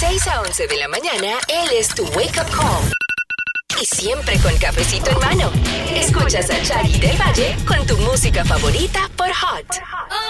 6 a 11 de la mañana, él es tu wake up call. Y siempre con cafecito en mano. Escuchas a Chaggy del Valle con tu música favorita por Hot.